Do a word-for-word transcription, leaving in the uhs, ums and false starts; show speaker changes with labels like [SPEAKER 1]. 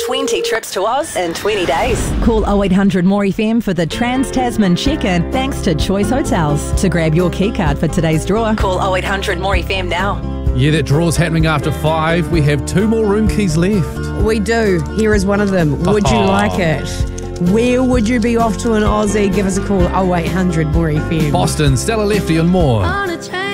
[SPEAKER 1] twenty trips to Oz in twenty days.
[SPEAKER 2] Call oh eight hundred more F M for the Trans-Tasman check-in thanks to Choice Hotels. To grab your keycard for today's draw, call oh eight hundred more F M now.
[SPEAKER 3] Yeah, that draw's happening after five. We have two more room keys left.
[SPEAKER 4] We do. Here is one of them. Would you
[SPEAKER 3] Oh.
[SPEAKER 4] like it? Where would you be off to in Aussie? Give us a call, oh eight hundred more F M.
[SPEAKER 3] Boston, Stella Lefty and more.
[SPEAKER 5] On a